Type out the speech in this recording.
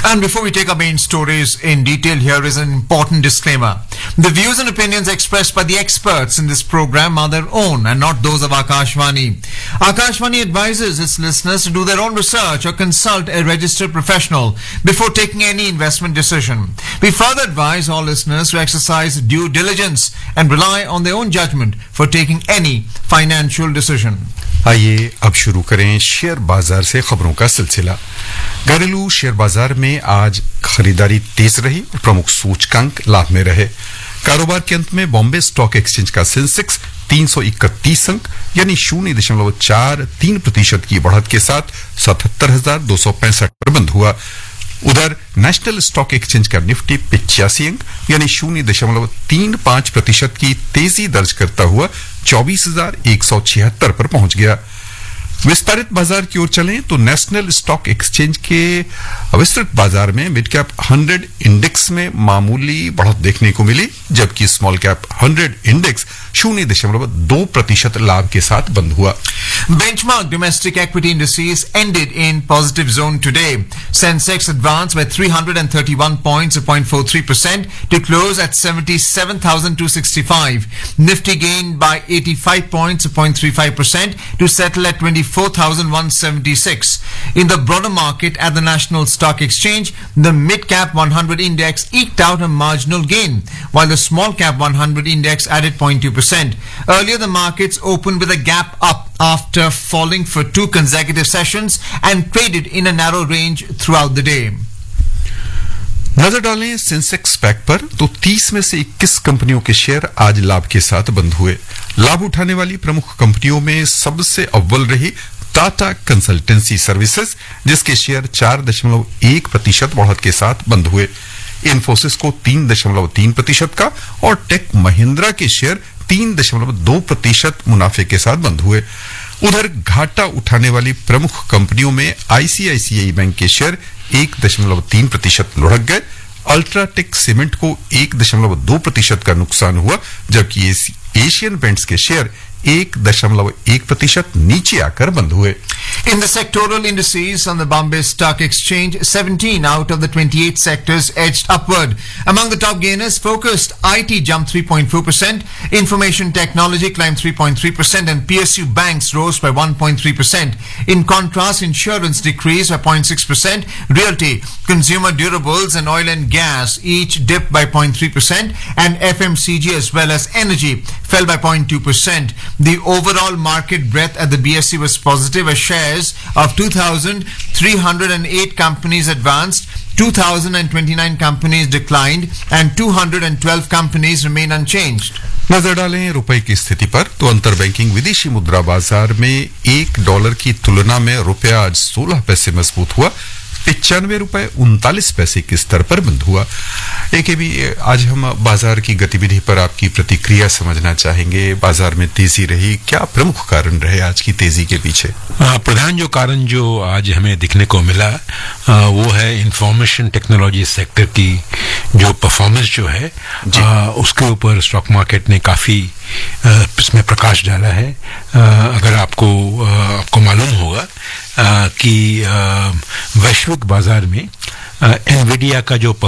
And before we take our main stories in detail, here is an important disclaimer. The views and opinions expressed by the experts in this program are their own and not those of Akashvani. Akashvani advises its listeners to do their own research or consult a registered professional before taking any investment decision. We further advise all listeners to exercise due diligence and rely on their own judgment for taking any financial decision. आइए अब शुरू करें share बाजार से खबरों का सिलसिला। घरेलू शेयर बाजार में आज खरीदारी तेज रही और प्रमुख सूचकांक लाभ में रहे। कारोबार के अंत में बॉम्बे स्टॉक एक्सचेंज का सेंसेक्स 331 अंक यानी 0.43% की बढ़त के साथ 77,265 पर बंद हुआ। उधर नेशनल स्टॉक एक्सचेंज का निफ्टी 85 अंक यानी 0.35% की तेजी दर्ज करता हुआ 24,176 पर पहुंच गया। विस्तारित बाजार की ओर चलें तो नेशनल स्टॉक एक्सचेंज के विस्तृत बाजार में मिड कैप 100 इंडेक्स में मामूली बढ़त देखने को मिली, जबकि स्मॉल कैप 100 इंडेक्स 0.2% लाभ के साथ बंद हुआ। Benchmark domestic equity indices ended in positive zone today. Sensex advanced by 331 points, 0.43% to close at 77,265. Nifty gained by 85 points, 0.35% to settle at 24,176. In the broader market at the National Stock Exchange, the mid-cap 100 index eked out a marginal gain, while the small-cap 100 index added 0.2%. Earlier, the markets opened with a gap up after falling for two consecutive sessions and traded in a narrow range throughout the day. नजर डालें Sensex pack पर तो 30 में से 21 कंपनियों के share आज लाभ के साथ बंद हुए। लाभ उठाने वाली प्रमुख कंपनियों में सबसे अव्वल रही टाटा कंसल्टेंसी सर्विसेज, जिसके शेयर 4.1% बढ़त के साथ बंद हुए। इन्फोसिस को 3.3% का और टेक महिंद्रा के शेयर 3.2% मुनाफे के साथ बंद हुए। उधर घाटा उठाने वाली प्रमुख कंपनियों में आईसीआईसीआई बैंक के शेयर 1.3% लुढ़क गए। अल्ट्राटेक सीमेंट को 1.2% का नुकसान हुआ, जबकि एशियन पेंट्स के शेयर 1.1% नीचे आकर बंद हुए। In the sectoral indices on the Bombay Stock Exchange, 17 out of the 28 sectors edged upward. Among the top gainers, focused IT jumped 3.4%, information technology climbed 3.3%, and PSU banks rose by 1.3%. In contrast, insurance decreased by 0.6%, realty, consumer durables, and oil and gas each dipped by 0.3%, and FMCG as well as energy fell by 0.2%. The overall market breadth at the BSE was positive as shares of 2,308 companies advanced, 2,029 companies declined, and 212 companies remain unchanged. नजर डालें रुपए की स्थिति पर तो अंतर banking विदेशी मुद्रा बाजार में $1 की तुलना में रुपया आज 16 पैसे मजबूत हुआ। 95 रुपए 39 पैसे के स्तर पर बंद हुआ। एक भी आज हम बाजार की गतिविधि पर आपकी प्रतिक्रिया समझना चाहेंगे। बाजार में तेजी रही, क्या प्रमुख कारण रहे आज की तेजी के पीछे? प्रधान जो कारण जो आज हमें दिखने को मिला वो है इंफॉर्मेशन टेक्नोलॉजी सेक्टर की जो परफॉर्मेंस जो है उसके ऊपर स्टॉक मार्केट ने काफी इसमें प्रकाश डाला है। अगर आपको मालूम होगा कि वैश्विक बाजार में एनवीडिया का जो